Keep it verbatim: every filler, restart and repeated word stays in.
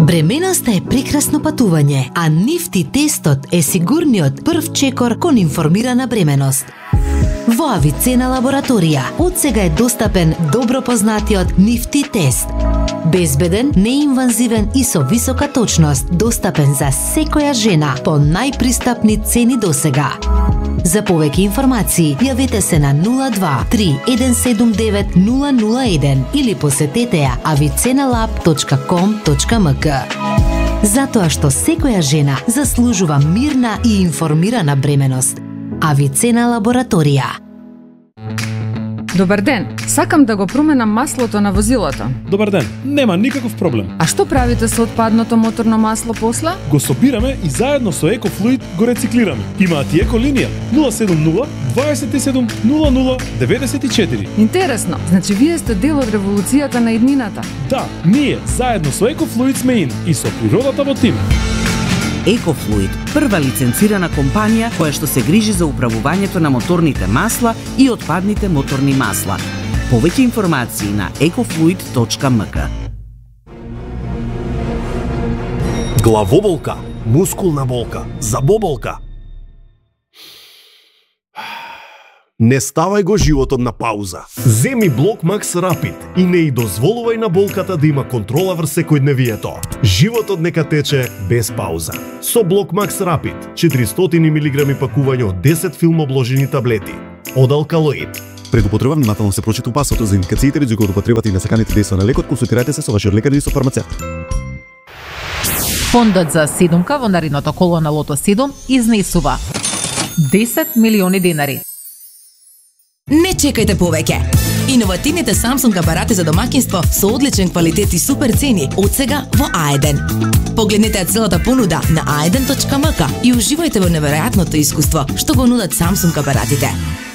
Бременоста е прекрасно патување, а Нифти тестот е сигурниот прв чекор кон информирана бременост. Во Авицена лабораторија од сега е достапен добро познатиот Нифти тест. Безбеден, неинвазивен и со висока точност, достапен за секоја жена по најпристапни цени досега. За повеќе информации јавете се на нула два три еден седум девет нула нула еден или посетете ја авиценалаб точка ком точка ем ка. Затоа што секоја жена заслужува мирна и информирана бременост. Авицена лабораторија. Добар ден, сакам да го променам маслото на возилото. Добар ден, нема никаков проблем. А што правите со отпадното моторно масло после? Го собираме и заедно со EcoFluid го рециклираме. Имаат и еко линија нула седум нула дваесет и седум нула нула деветдесет и четири. Интересно, значи вие сте дел од револуцијата на иднината. Да, ние заедно со EcoFluid сме ин и со природата во тим. EcoFluid, прва лиценцирана компанија која што се грижи за управувањето на моторните масла и отпадните моторни масла. Повеќе информации на екофлуид точка ем ка. Главоболка, мускулна болка, забоболка. Не ставај го животот на пауза. Земи Блокмакс Рапид и не и дозволувај на болката да има контрола врз секојдневието. Животот нека тече без пауза. Со Блокмакс Рапид, четиристотини милиграми пакување од десет филмобложени таблети. Од алкалоид. Пред употреба внимателно се прочита упатството за индикациите, ризикот од употребата и насаканите дејства на лекот, консултирајте се со вашиот лекар или со фармацевт. Фондот за седумка во наредното коло на Лото седум изнесува десет милиони денари. Не чекајте повеќе. Иновативните Samsung апарати за домаќинство со одличен квалитет и супер цени од сега во Аеден. Погледнете целата понуда на аеден точка ем ка и уживајте во неверојатното искуство што го нудат Samsung апаратите.